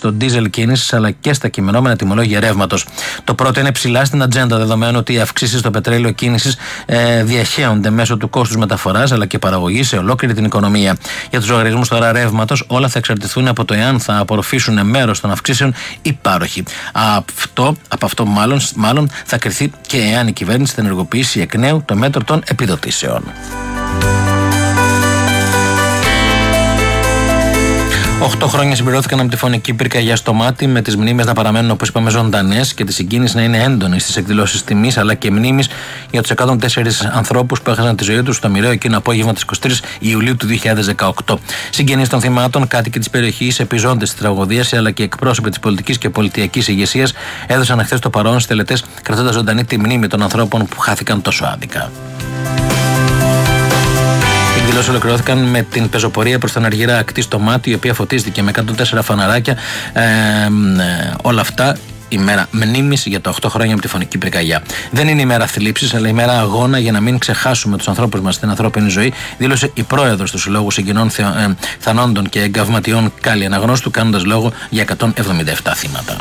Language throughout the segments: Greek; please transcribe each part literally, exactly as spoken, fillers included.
στο ντίζελ κίνησης αλλά και στα κειμενόμενα τιμολόγια ρεύματος. Το πρώτο είναι ψηλά στην ατζέντα, δεδομένου ότι οι αυξήσεις στο πετρέλαιο κίνησης ε, διαχέονται μέσω του κόστους μεταφοράς αλλά και παραγωγής σε ολόκληρη την οικονομία. Για τους λογαριασμούς τώρα ρεύματος, όλα θα εξαρτηθούν από το εάν θα απορροφήσουν μέρος των αυξήσεων οι πάροχοι. Αυτό, από αυτό μάλλον, μάλλον θα κριθεί και εάν η κυβέρνηση θα ενεργοποιήσει εκ νέου το μέτρο των επιδοτήσεων. Οχτώ χρόνια συμπληρώθηκαν από τη φωνική πυρκαγιά στο Μάτι, με τις μνήμες να παραμένουν, όπως είπαμε, ζωντανές και τη συγκίνηση να είναι έντονη στις εκδηλώσεις τιμής αλλά και μνήμης για τους εκατόν τέσσερις ανθρώπους που έχασαν τη ζωή τους στο μοιραίο εκείνο απόγευμα της εικοστής τρίτης Ιουλίου του δύο χιλιάδες δεκαοκτώ. Συγγενείς των θυμάτων, κάτοικοι της περιοχής, επιζώντες της τραγωδίας αλλά και εκπρόσωποι της πολιτικής και πολιτιακής ηγεσίας έδωσαν χθες το παρόν στις τελετές, κρατώντας ζωντανή τη μνήμη των ανθρώπων που χάθηκαν τόσο άδικα. Οι εκδηλώσεις ολοκληρώθηκαν με την πεζοπορία προς την Αργυρά ακτή στο Μάτι, η οποία φωτίστηκε με εκατόν τέσσερα φαναράκια. Ε, ε, όλα αυτά ημέρα μνήμης για τα οκτώ χρόνια από τη φωνική πυρκαγιά. Δεν είναι ημέρα θλίψης, αλλά ημέρα αγώνα για να μην ξεχάσουμε τους ανθρώπους μας στην ανθρώπινη ζωή, δήλωσε η πρόεδρος του Συλλόγου Συγγενών Θεο, ε, Θανόντων και Εγκαυματιών Κάλλη Αναγνώστου, κάνοντας λόγο για εκατόν εβδομήντα επτά θύματα.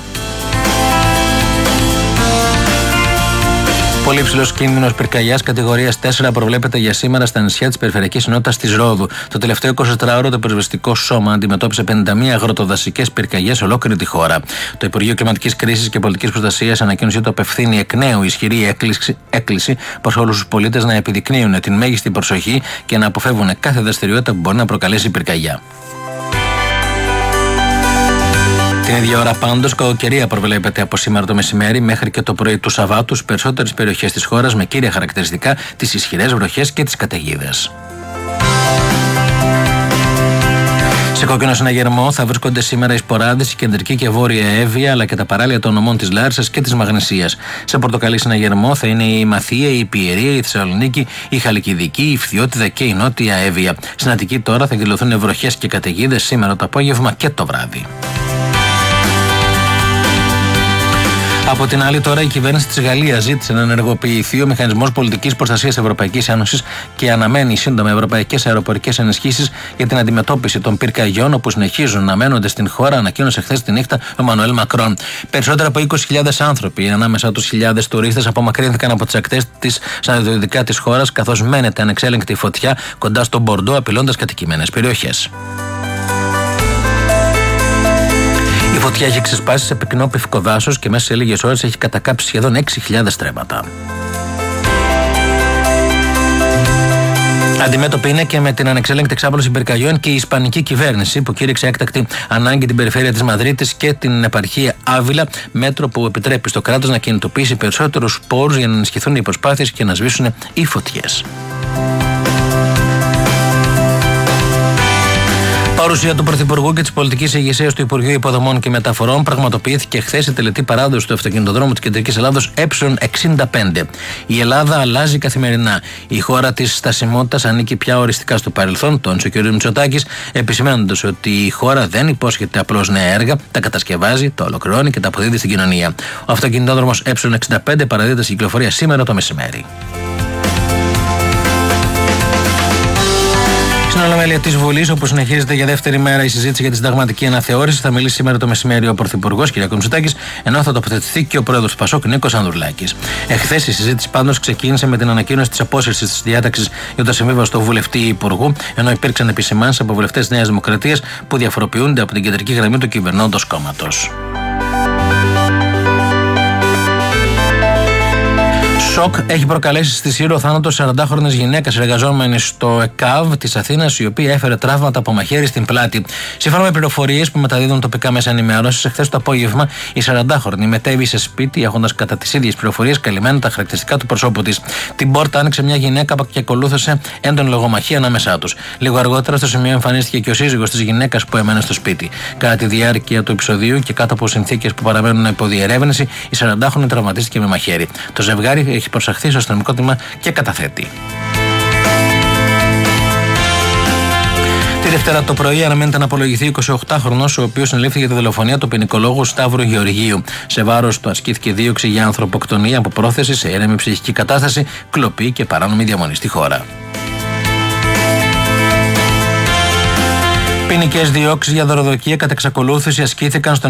Πολύ υψηλός κίνδυνος πυρκαγιάς κατηγορίας τέσσερα προβλέπεται για σήμερα στα νησιά της περιφερειακής ενότητας της Ρόδου. Το τελευταίο εικοσιτετράωρο το πυροσβεστικό σώμα αντιμετώπισε πενήντα μία αγροτοδασικές πυρκαγιές σε ολόκληρη τη χώρα. Το Υπουργείο Κλιματικής Κρίσης και Πολιτικής Προστασίας ανακοίνωσε ότι απευθύνει εκ νέου ισχυρή έκκληση, έκκληση προς όλους τους πολίτες να επιδεικνύουν την μέγιστη προσοχή και να αποφεύγουν κάθε δραστηριότητα που μπορεί να προκαλέσει πυρκαγιά. Την ίδια ώρα πάντως κακοκαιρία προβλέπεται από σήμερα το μεσημέρι μέχρι και το πρωί του Σαββάτου στις περισσότερες περιοχές της χώρας, με κύρια χαρακτηριστικά τις ισχυρές βροχές και τις καταιγίδες. Σε κόκκινο συναγερμό θα βρίσκονται σήμερα οι Σποράδες, η κεντρική και βόρεια Εύβοια αλλά και τα παράλια των νομών της Λάρισσας και της Μαγνησίας. Σε πορτοκαλί συναγερμό θα είναι η Μαθία, η Πιερία, η Θεσσαλονίκη, η Χαλκιδική, η Φθιώτιδα και η Νότια Εύβοια. Στην Αττική τώρα θα εκδηλωθούν βροχές και καταιγίδες σήμερα το απόγευμα και το βράδυ. Από την άλλη, τώρα η κυβέρνηση της Γαλλίας ζήτησε να ενεργοποιηθεί ο Μηχανισμός Πολιτικής Προστασίας Ευρωπαϊκής Ένωσης και αναμένει σύντομα ευρωπαϊκές αεροπορικές ενισχύσεις για την αντιμετώπιση των πυρκαγιών, όπου συνεχίζουν να μένονται στην χώρα, ανακοίνωσε χθες τη νύχτα ο Μανουέλ Μακρόν. Περισσότερα από είκοσι χιλιάδες άνθρωποι, ανάμεσα τους χιλιάδες τουρίστες, απομακρύνθηκαν από τις ακτές της ανατολικά της χώρας, καθώς μένεται ανεξέλεγκτη φωτιά κοντά στο Μπορντό, απειλώντας κατοικημένες περιοχές. Η φωτιά έχει ξεσπάσει σε πυκνό πυφικό δάσος και μέσα σε λίγες ώρες έχει κατακάψει σχεδόν έξι χιλιάδες στρέμματα. Αντιμέτωπη είναι και με την ανεξέλεγκτη εξάπλωση πυρκαγιών και η ισπανική κυβέρνηση, που κήρυξε έκτακτη ανάγκη την περιφέρεια της Μαδρίτης και την επαρχία Άβυλα, μέτρο που επιτρέπει στο κράτος να κινητοποιήσει περισσότερους πόρους για να ενισχυθούν οι προσπάθειες και να σβήσουν οι φωτιές. Παρουσία του Πρωθυπουργού και της πολιτικής ηγεσίας του Υπουργείου Υποδομών και Μεταφορών πραγματοποιήθηκε χθες η τελετή παράδοση του αυτοκινητοδρόμου της Κεντρικής Ελλάδος Ε εξήντα πέντε. Η Ελλάδα αλλάζει καθημερινά. Η χώρα της στασιμότητας ανήκει πια οριστικά στο παρελθόν, τόνισε ο κ. Μητσοτάκης, επισημαίνοντας ότι η χώρα δεν υπόσχεται απλώς νέα έργα, τα κατασκευάζει, τα ολοκληρώνει και τα αποδίδει στην κοινωνία. Ο αυτοκινητόδρομος Ε εξήντα πέντε παραδίδεται στην κυκλοφορία σήμερα το μεσημέρι. Στην Ολομέλεια της Βουλής, όπου συνεχίζεται για δεύτερη μέρα η συζήτηση για τη συνταγματική αναθεώρηση, θα μιλήσει σήμερα το μεσημέρι ο Πρωθυπουργός κ. Μητσοτάκης, ενώ θα τοποθετηθεί και ο Πρόεδρος του Πασόκ Νίκος Ανδρουλάκης. Εχθές η συζήτηση πάντως ξεκίνησε με την ανακοίνωση της απόσυρσης της διάταξης για το συμβίβαστο βουλευτή Υπουργού, ενώ υπήρξαν επισημάνσεις από βουλευτές της Νέας Δημοκρατίας που διαφοροποιούνται από την κεντρική γραμμή του κυβερνώντος κόμματος. Σοκ έχει προκαλέσει στη Σύρο θάνατο σαραντάχρονης γυναίκας εργαζόμενης στο ΕΚΑΒ της Αθήνας, η οποία έφερε τραύματα από μαχαίρι στην πλάτη. Σύμφωνα με πληροφορίες που μεταδίδουν τοπικά μέσα ενημέρωσης, εχθές το απόγευμα η σαραντάχρονη μετέβη σε σπίτι, έχοντας κατά τις ίδιες πληροφορίες καλυμμένα τα χαρακτηριστικά του προσώπου της. Την πόρτα άνοιξε μια γυναίκα και ακολούθησε έντονη λογομαχία ανάμεσά τους. Λίγο αργότερα στο σημείο εμφανίστηκε και ο σύζυγος της γυναίκας που έμενε στο σπίτι. Κατά τη διάρκεια του επεισοδίου και κάτω από συνθήκες που παραμένουν υπό διερεύνηση, η σαραντάχρονη τραυματίστηκε με μαχαίρι. Το ζευγάρι έχει προσαχθεί στο αστυνομικό τμήμα και καταθέτει. Τη Δευτέρα το πρωί αναμένεται να απολογηθεί εικοσιοκτάχρονος, ο οποίος συνελήφθη για τη δολοφονία του ποινικολόγου Σταύρου Γεωργίου. Σε βάρος του ασκήθηκε δίωξη για ανθρωποκτονία από πρόθεση σε έρεμη ψυχική κατάσταση, κλοπή και παράνομη διαμονή στη χώρα. Ποινικές διώξεις για δωροδοκία κατά εξακολούθηση ασκήθηκαν στον